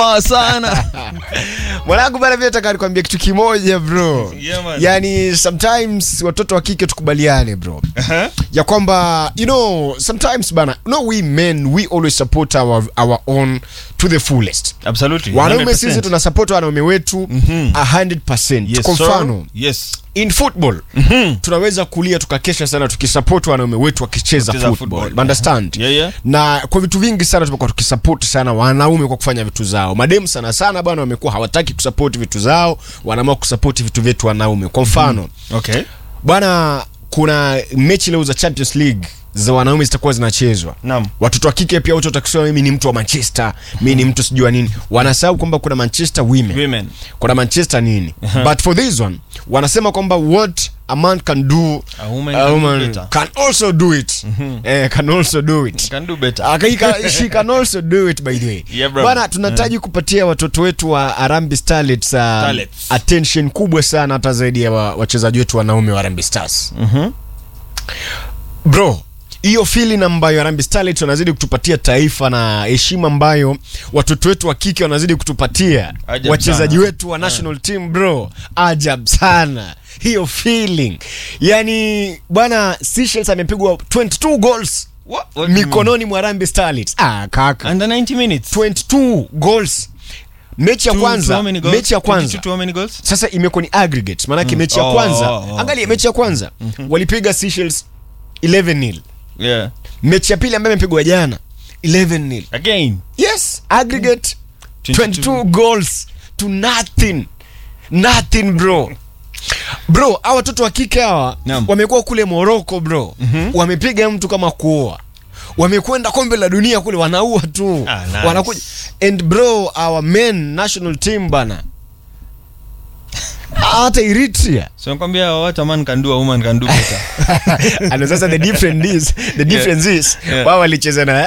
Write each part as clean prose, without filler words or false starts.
sana. Mwanangu bana, mimi nataka nikwambie kitu kimoja bro. Yeah, man. Yani sometimes watoto wa kike tukubaliane bro. Ya kwamba sometimes bana, we men we always support our own to the fullest. Absolutely. Wanaume sisi tuna support wanaume wetu 100%. Yes, Kwa mfano, yes. In football tunaweza kulia tukakesha sana tukisupport wanaume wetu wakicheza football. Understand? Yeah. Na kwa vitu vingi sana tumekuwa tukisupport sana wanaume kwa kufanya vitu zao. Madem sana bwana wamekuwa hawataki kusupport vitu zao, wanaamua kusupport vitu vyetu wanaume. Kwa mfano, Okay. Bwana, kuna mechi leo za Champions League za wanaume zitakuwa zinachezwa. Naam. Watoto wa kike pia wote watakisema mimi ni mtu wa Manchester, mimi ni mtu sijua nini. Wanasahau kwamba kuna Manchester women. Kuna Manchester nini. But for this one, wanasema kwamba what a man can do, a woman can also do it. Can also do it. Can do better. She can also do it, by the way. Yeah, bro. Bwana, tunahitaji kupatia watoto wetu wa Harambee Starlets attention kubwa sana, hata zaidi ya wachezaji wetu wanaume wa Harambee Stars. Bro, hiyo feeling ambayo Harambee Starlets wanazidi kutupatia taifa na heshima ambayo watoto wetu wa kike wanazidi kutupatia wachezaji wetu wa national team bro, ajab sana hiyo feeling. Yani bwana, Seychelles amepigwa 22 goals mikononi mwa Harambee Starlets. Kaka, under 90 minutes 22 goals. Mechi ya kwanza sasa imekuwa ni aggregate, maana yake mechi ya kwanza angalia, mechi ya kwanza walipiga Seychelles 11-0. Yeah. Mechi ya pili ambayo imepigwa jana 11-0 again. Yes, aggregate 22 goals to nothing bro. Bro, hawa watoto wa kike hawa wamekuwa kule Morocco bro. Wamepiga mtu kama kuoa. Wamekwenda kombe la dunia kule wanaua tu. Nice. Wanakuja. And bro, our men national team bana, hata Eritrea. So nakwambia what a man can do, a woman can do better. And sasa the difference is wao walicheza na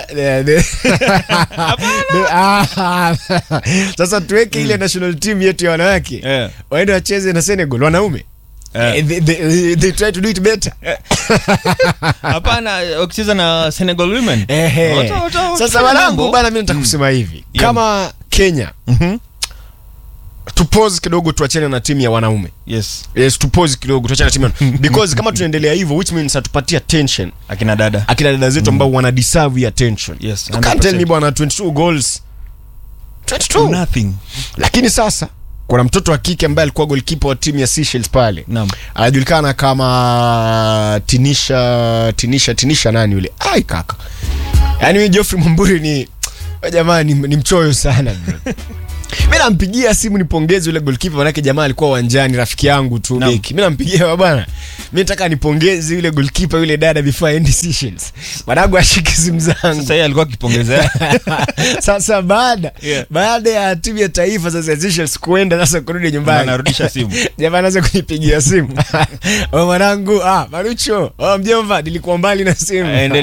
sasa tuweke ile national team yetu ya wanawake waende wacheze na Senegal wanaume. They try to do it better. Hapana, ukicheza na Senegal women. Sasa wanangu bana, mimi nataka kusema hivi. Kama Kenya tupause kidogo, tuachane na timu ya wanaume. Yes, tupause kidogo, tuachane na timu because kama tunaendelea hivyo, which means atupatia attention akina dada zetu ambao wana deserve attention. Yes, you can't tell me bwana 22 goals 22 nothing. Lakini sasa kuna mtoto wa kike ambaye alikuwa goalkeeper wa timu ya Seychelles pale. Naam. Anajulikana kama Tinisha nani yule? Ai kaka. Yaani Geoffrey Mwamburi ni jamani, ni mchoyo sana bro. Mimi nampigia simu nipongeze yule goalkeeper, manake jamaa alikuwa uwanjani, rafiki yangu tu beki. Mimi nampigia bwana, mimi nataka nipongeze yule goalkeeper yule dada before end Seychelles. Mwanangu ashike simu zangu. Sasa yeye alikuwa akipongeza. Sasa baada ya timu ya taifa sasa Seychelles kuenda sasa kurudi nyumbani, anarudisha simu. Jamaa anaanza kunipigia simu. Mwanangu, Marucho, mjomba, nilikuwa mbali na simu.